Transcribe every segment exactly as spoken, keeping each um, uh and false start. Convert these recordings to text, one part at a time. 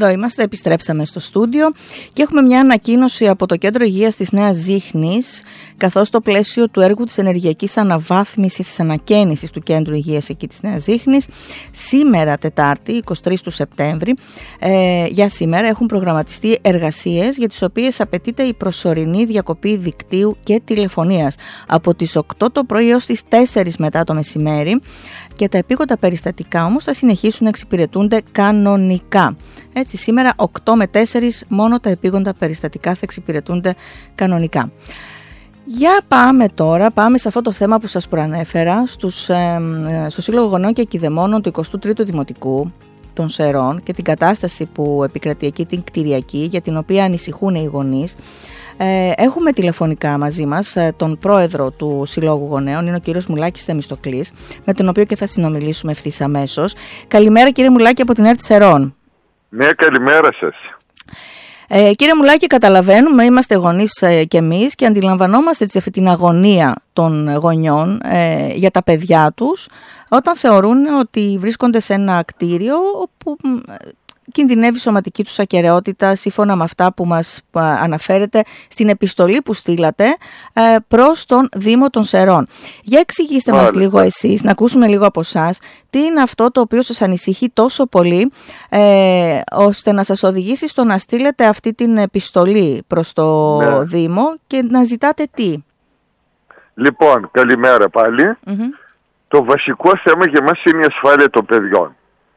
εδώ είμαστε, επιστρέψαμε στο στούντιο και έχουμε μια ανακοίνωση από το Κέντρο Υγείας της Νέας Ζήχνης, καθώς στο πλαίσιο του έργου της ενεργειακής αναβάθμισης, της ανακαίνησης του Κέντρου Υγείας εκεί της Νέας Ζήχνης, σήμερα Τετάρτη, εικοστή τρίτη του Σεπτέμβρη, ε, για σήμερα έχουν προγραμματιστεί εργασίες για τις οποίες απαιτείται η προσωρινή διακοπή δικτύου και τηλεφωνίας από τις οκτώ το πρωί έως τις τέσσερις μετά το μεσημέρι, και τα επίγοντα περιστατικά όμως θα συνεχίσουν να εξυπηρετούνται κανονικά. Έτσι, σήμερα οκτώ με τέσσερις μόνο τα επίγοντα περιστατικά θα εξυπηρετούνται κανονικά. Για πάμε τώρα, πάμε σε αυτό το θέμα που σας προανέφερα, στους, ε, στο Σύλλογο Γονέων και Κηδεμόνων του εικοστού τρίτου Δημοτικού των Σερών και την κατάσταση που επικρατεί εκεί, την κτηριακή, για την οποία ανησυχούν οι γονείς. Ε, έχουμε τηλεφωνικά μαζί μας ε, τον πρόεδρο του Συλλόγου Γονέων, είναι ο κύριος Μουλάκης Θεμιστοκλής, με τον οποίο και θα συνομιλήσουμε ευθύς αμέσως. Καλημέρα κύριε Μουλάκη από την ΕΡΤ Σερών. Ναι, καλημέρα σας. Ε, κύριε Μουλάκη, καταλαβαίνουμε, είμαστε γονείς ε, κι εμείς και αντιλαμβανόμαστε έτσι, αυτή την αγωνία των γονιών ε, για τα παιδιά τους, όταν θεωρούν ότι βρίσκονται σε ένα κτίριο όπου κινδυνεύει η σωματική τους ακεραιότητα, σύμφωνα με αυτά που μας αναφέρετε στην επιστολή που στείλατε προς τον Δήμο των Σερών. Για εξηγήστε Μάλιστα. μας λίγο εσείς, να ακούσουμε λίγο από εσάς, τι είναι αυτό το οποίο σας ανησυχεί τόσο πολύ, ε, ώστε να σας οδηγήσει στο να στείλετε αυτή την επιστολή προς το ναι. Δήμο και να ζητάτε τι. Λοιπόν, καλημέρα πάλι. Mm-hmm. Το βασικό θέμα για μας είναι η ασφάλεια των παιδιών.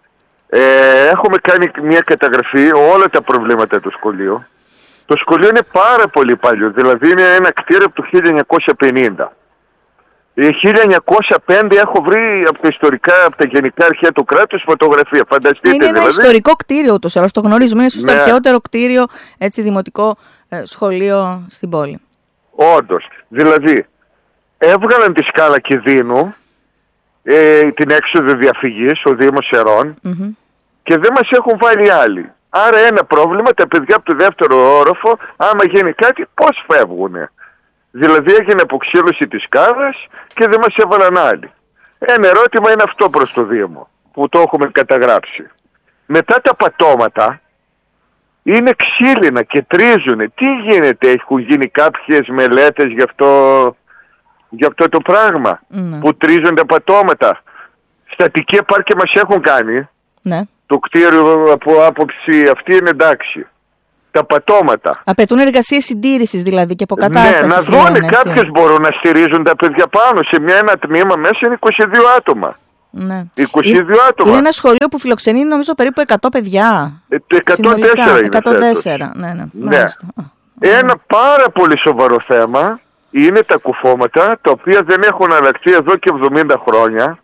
Ε, έχουμε κάνει μια καταγραφή όλα τα προβλήματα του σχολείου. Το σχολείο είναι πάρα πολύ παλιό, δηλαδή είναι ένα κτίριο από το χίλια εννιακόσια πενήντα. Το χίλια εννιακόσια πέντε έχω βρει από τα ιστορικά, από τα γενικά αρχαία του κράτους φωτογραφία. Φανταστείτε, είναι ένα δηλαδή. ιστορικό κτίριο ούτως, αλλά το γνωρίζουμε. Είναι στο ναι. αρχαιότερο κτίριο, έτσι, δημοτικό ε, σχολείο στην πόλη. Όντως. Δηλαδή, έβγαλαν τη σκάλα κινδύνου, ε, την έξοδο διαφυγής, ο Δήμος Σερών, mm-hmm. και δεν μας έχουν βάλει άλλοι. Άρα ένα πρόβλημα, τα παιδιά από το δεύτερο όροφο, άμα γίνει κάτι, πώς φεύγουνε. Δηλαδή έγινε αποξύλωση της σκάλας και δεν μας έβαλαν άλλοι. Ένα ερώτημα είναι αυτό προς το Δήμο, που το έχουμε καταγράψει. Μετά τα πατώματα είναι ξύλινα και τρίζουνε. Τι γίνεται, έχουν γίνει κάποιες μελέτες γι' αυτό, γι' αυτό το πράγμα, mm. που τρίζουν τα πατώματα. Στατική επάρκεια μας έχουν κάνει. Ναι. Το κτίριο από άποψη αυτή είναι εντάξει. Τα πατώματα. Απαιτούν εργασίες συντήρησης δηλαδή και αποκατάστασης. Ναι, να δουν κάποιες μπορούν να στηρίζουν τα παιδιά πάνω. Σε μια, ένα τμήμα μέσα είναι είκοσι δύο άτομα. Ναι. είκοσι δύο είναι, άτομα. Είναι ένα σχολείο που φιλοξενεί νομίζω περίπου εκατό παιδιά. Ε, εκατόν τέσσερα είναι εκατόν τέσσερα, ναι, ναι. ναι. Ένα πάρα πολύ σοβαρό θέμα είναι τα κουφώματα, τα οποία δεν έχουν αλλάξει εδώ και εβδομήντα χρόνια.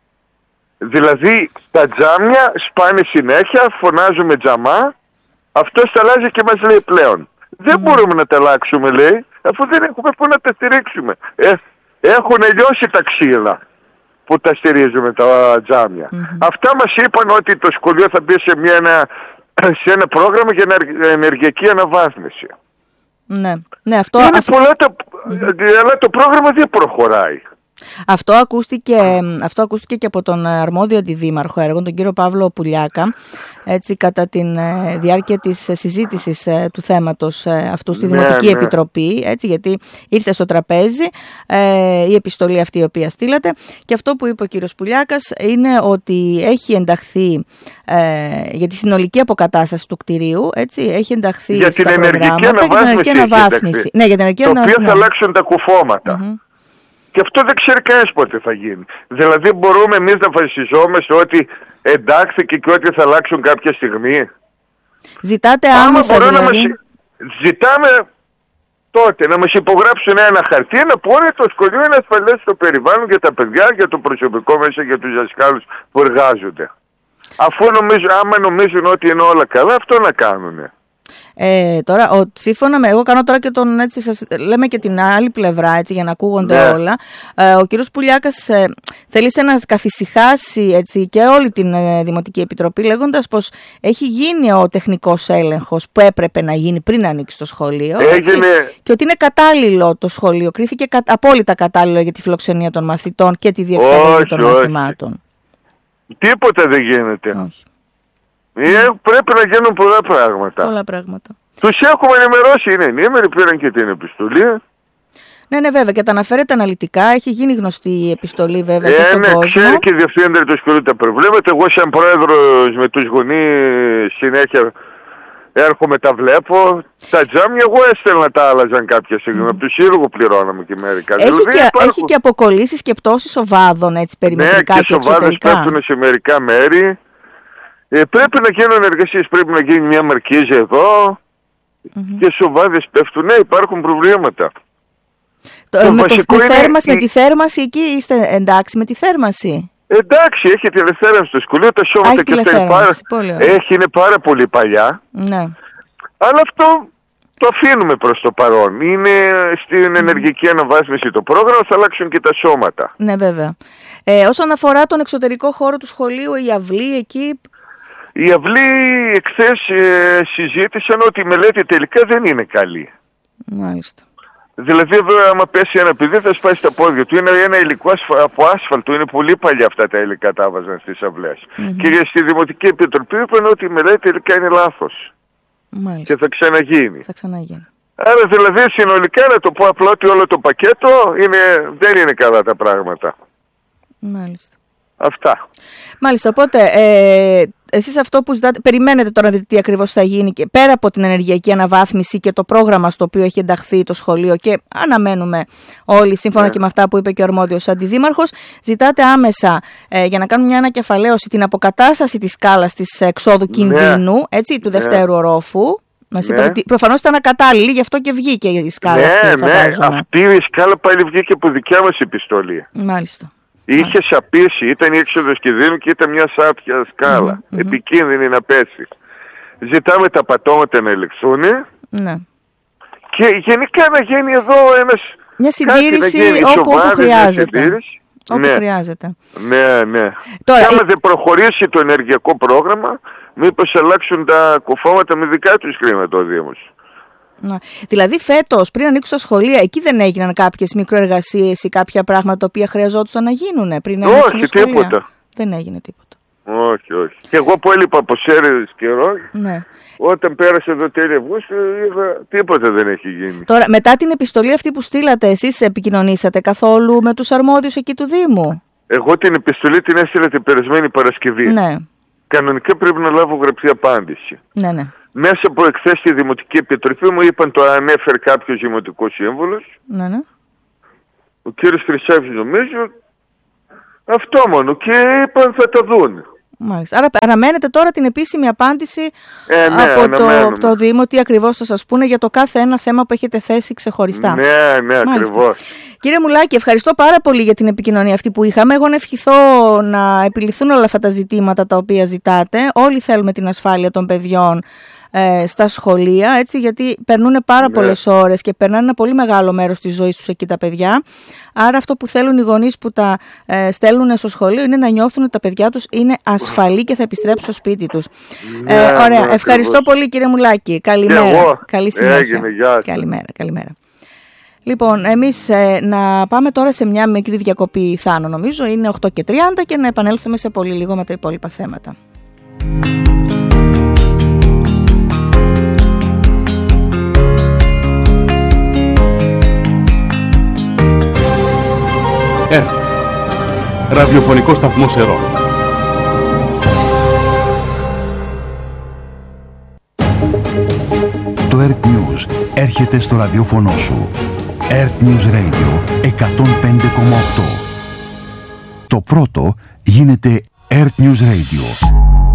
Δηλαδή τα τζάμια σπάνε συνέχεια, φωνάζουμε τζαμά, αυτός τα αλλάζει και μας λέει πλέον. Δεν mm. μπορούμε να τα αλλάξουμε, λέει, αφού δεν έχουμε πού να τα στηρίξουμε. Ε, έχουν λιώσει τα ξύλα που τα στηρίζουμε τα τζάμια. Mm-hmm. Αυτά μας είπαν ότι το σχολείο θα μπει σε, μια, ένα, σε ένα πρόγραμμα για ενεργειακή αναβάθμιση. Ναι, ναι, αυτό, είναι αυτό... πολλά τα... Mm-hmm. αλλά το πρόγραμμα δεν προχωράει. Αυτό ακούστηκε, αυτό ακούστηκε και από τον αρμόδιο αντιδήμαρχο έργων, τον κύριο Παύλο Πουλιάκα, έτσι, κατά τη διάρκεια της συζήτησης του θέματος αυτού στη Δημοτική ναι, ναι. Επιτροπή, έτσι, γιατί ήρθε στο τραπέζι ε, η επιστολή αυτή η οποία στείλατε, και αυτό που είπε ο κύριος Πουλιάκας είναι ότι έχει ενταχθεί ε, για τη συνολική αποκατάσταση του κτηρίου, έτσι, έχει ενταχθεί για στα την προγράμματα για την ενεργειακή αναβάθμιση. Ναι, για την ενεργειακή αναβάθμιση. Το οποίο ναι. θα αλλάξουν τα κουφώματα. Mm-hmm. Και αυτό δεν ξέρει κανένας πότε θα γίνει. Δηλαδή μπορούμε εμείς να βασιζόμαστε ότι εντάχθηκε και ότι θα αλλάξουν κάποια στιγμή. Ζητάτε άμεσα δηλαδή. Να μας... Ζητάμε τότε να μας υπογράψουν ένα χαρτί να πούνε το σχολείο είναι ασφαλές στο περιβάλλον για τα παιδιά, για το προσωπικό μέσα, για τους δασκάλους που εργάζονται. Αφού νομίζω, άμα νομίζουν ότι είναι όλα καλά, αυτό να κάνουνε. Ε, τώρα, ο, σύμφωνα με, εγώ κάνω τώρα και τον, έτσι, σας λέμε και την άλλη πλευρά, έτσι, για να ακούγονται ναι. όλα. Ε, ο κύριος Πουλιάκας ε, θέλησε να καθησυχάσει, έτσι, και όλη την ε, Δημοτική Επιτροπή, λέγοντας πως έχει γίνει ο τεχνικός έλεγχος που έπρεπε να γίνει πριν ανοίξει το σχολείο. Έγινε... Έτσι, και ότι είναι κατάλληλο το σχολείο, κρίθηκε κα, απόλυτα κατάλληλο για τη φιλοξενία των μαθητών και τη διεξαγωγή των όχι. μαθημάτων. Τίποτα δεν γίνεται. Όχι. Ε, πρέπει να γίνουν πολλά πράγματα. Πολλά πράγματα. Τους έχουμε ενημερώσει, είναι ενήμεροι, πήραν και την επιστολή. Ναι, ναι, βέβαια, και τα αναφέρεται αναλυτικά. Έχει γίνει γνωστή η επιστολή, βέβαια, ε, και στον ναι, κόσμο. Ξέρει και η διευθύντρια του σχολείου τα προβλήματα. Εγώ, σαν πρόεδρος με τους γονείς, συνέχεια έρχομαι, τα βλέπω. Τα τζάμια, εγώ έστελνα τα άλλαζαν κάποια στιγμή. Mm. Από του σύλλογου πληρώναμε και μερικά. Έχει, δηλαδή, και, υπάρχουν... έχει και αποκολλήσεις και πτώσεις οβάδων, έτσι, περιμετρικά ναι, και εξωτερικά. Ναι, και οβάδες πέφτουν σε μερικά μέρη. Ε, πρέπει να γίνουν εργασίες, πρέπει να γίνει μια μαρκίζα εδώ. Mm-hmm. Και σε οβάδες πέφτουν. Ναι, υπάρχουν προβλήματα. Το, το με, το, με, είναι... θέρμαση, με τη θέρμαση εκεί είστε εντάξει με τη θέρμαση? Εντάξει, έχει τηλεθέρμανση στο σχολείο, τα σώματα και αυτά είναι πάρα... Έχει, είναι πάρα πολύ παλιά. Ναι. Αλλά αυτό το αφήνουμε προς το παρόν. Είναι στην mm. ενεργειακή αναβάθμιση το πρόγραμμα, θα αλλάξουν και τα σώματα. Ναι, βέβαια. Ε, όσον αφορά τον εξωτερικό χώρο του σχολείου, η αυλή εκεί... Οι αυλοί εχθές ε, συζήτησαν ότι η μελέτη τελικά δεν είναι καλή. Μάλιστα. Δηλαδή, βέβαια, άμα πέσει ένα παιδί θα σπάσει τα πόδια του. Είναι ένα υλικό από άσφαλτο, είναι πολύ παλιά αυτά τα υλικά, τα έβαζαν στις αυλές. Mm-hmm. Και στη Δημοτική Επιτροπή είπαν ότι η μελέτη τελικά είναι λάθος. Μάλιστα. Και θα ξαναγίνει. Θα ξαναγίνει. Άρα δηλαδή συνολικά, να το πω απλά, ότι όλο το πακέτο είναι, δεν είναι καλά τα πράγματα. Μάλιστα. Αυτά. Μάλιστα, οπότε ε, εσείς αυτό που ζητάτε, περιμένετε τώρα να δείτε τι ακριβώς θα γίνει και πέρα από την ενεργειακή αναβάθμιση και το πρόγραμμα στο οποίο έχει ενταχθεί το σχολείο και αναμένουμε όλοι σύμφωνα yeah. και με αυτά που είπε και ο αρμόδιος αντιδήμαρχος, ζητάτε άμεσα ε, για να κάνουμε μια ανακεφαλαίωση την αποκατάσταση της σκάλας της εξόδου κινδύνου, yeah. έτσι, του δευτέρου yeah. ορόφου. Μας είπατε ότι προφανώς ήταν ακατάλληλη, γι' αυτό και βγήκε η σκάλα ναι, αυτή, φαντάζομαι. Ναι, αυτή η σκάλα πάλι βγήκε από δικιά μας επιστολή. Μάλιστα. Είχε σαπίσει, ήταν η έξοδος κινδύνου και ήταν μια σάπια σκάλα. Mm-hmm, επικίνδυνη να πέσει. Ζητάμε τα πατώματα να ελεγχθούν. Ναι. Και γενικά να γίνει εδώ ένας... Μια συντήρηση γίνει, όπου, όπου χρειάζεται. Όπου ναι. χρειάζεται. Ναι, ναι. Τώρα, και άμα ε... δεν προχωρήσει το ενεργειακό πρόγραμμα, μήπως αλλάξουν τα κουφώματα με δικά τους χρήματα ο Δήμος. Να. Δηλαδή φέτος πριν ανοίξουν τα σχολεία, εκεί δεν έγιναν κάποιες μικροεργασίες ή κάποια πράγματα τα οποία χρειαζόντουσαν να γίνουν πριν ανοίξουν τα σχολεία? Όχι, τίποτα. Δεν έγινε τίποτα. Όχι, όχι. Και εγώ που έλειπα από Σέριδες καιρό, ναι. όταν πέρασε εδώ τέλη Αυγούστου, είδα τίποτα δεν έχει γίνει. Τώρα, μετά την επιστολή αυτή που στείλατε, εσείς επικοινωνήσατε καθόλου με τους αρμόδιους εκεί του Δήμου? Εγώ την επιστολή την έστειλα την περασμένη Παρασκευή. Ναι. Κανονικά πρέπει να λάβω γραπτή απάντηση. Ναι, ναι. Μέσα από εχθές στη Δημοτική Επιτροπή μου είπαν, το ανέφερε κάποιος δημοτικός σύμβουλος. Ναι, ναι. Ο κύριος Χρυσάβης νομίζω. Αυτό μόνο. Και είπαν θα τα δουν. Μάλιστα. Άρα αναμένετε τώρα την επίσημη απάντηση ε, ναι, από το, το Δήμο, τι ακριβώς θα σας πούνε για το κάθε ένα θέμα που έχετε θέσει ξεχωριστά. Ναι, ναι, ακριβώς. Κύριε Μουλάκη, ευχαριστώ πάρα πολύ για την επικοινωνία αυτή που είχαμε. Εγώ να ευχηθώ να επιληθούν όλα αυτά τα ζητήματα τα οποία ζητάτε. Όλοι θέλουμε την ασφάλεια των παιδιών ε, στα σχολεία, έτσι, γιατί περνούν πάρα ναι. πολλές ώρες και περνάνε ένα πολύ μεγάλο μέρος της ζωής τους εκεί τα παιδιά. Άρα αυτό που θέλουν οι γονείς που τα ε, στέλνουν στο σχολείο είναι να νιώθουν ότι τα παιδιά τους είναι ασφαλή και θα επιστρέψουν στο σπίτι τους. Ναι, ε, ωραία, ναι, ευχαριστώ πολύ κύριε Μουλάκη. Καλημέρα. Καλή συνέχεια. Έγινε, καλημέρα, καλημέρα. Λοιπόν, εμείς ε, να πάμε τώρα σε μια μικρή διακοπή, Θάνο, νομίζω είναι οκτώ και τριάντα, και να επανέλθουμε σε πολύ λίγο με τα υπόλοιπα θέματα. ΕΡΤ, ραδιοφωνικό σταθμό Σερών. Το ΕΡΤ News έρχεται στο ραδιόφωνο σου. ΕΡΤ News Radio εκατόν πέντε κόμμα οκτώ. Το πρώτο γίνεται ΕΡΤ News Radio.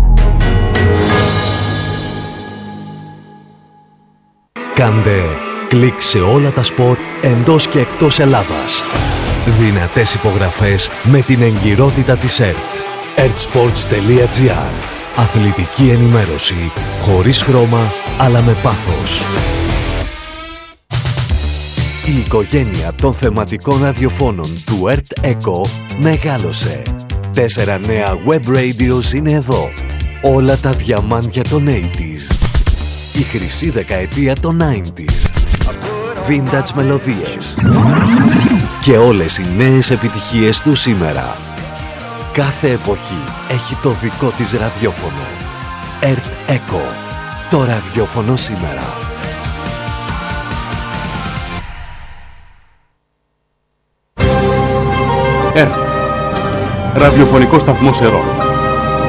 Κάντε κλικ σε όλα τα σπορ εντός και εκτός Ελλάδας. Δυνατές υπογραφές με την εγκυρότητα της ΕΡΤ. ερτ-σπορτς τελεία τζι άρ. Αθλητική ενημέρωση χωρίς χρώμα αλλά με πάθος. Η οικογένεια των θεματικών ραδιοφώνων του ΕΡΤ Echo μεγάλωσε. Τέσσερα νέα web radios είναι εδώ. Όλα τα διαμάντια των ογδόντα. Η χρυσή δεκαετία των ενενήντα. Vintage μελωδίες. Και όλες οι νέες επιτυχίες του σήμερα. Κάθε εποχή έχει το δικό της ραδιόφωνο. ΕΡΤ ΕΚΟ. Το ραδιόφωνο σήμερα. ΕΡΤ. Ραδιοφωνικό σταθμό Ερών.